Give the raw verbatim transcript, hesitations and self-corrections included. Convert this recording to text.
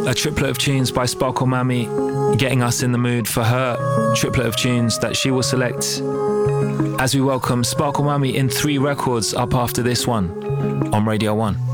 A triplet of tunes by Sparkle Mammy, getting us in the mood for her triplet of tunes that she will select as we welcome Sparkle Mammy in three records up after this one on Radio one.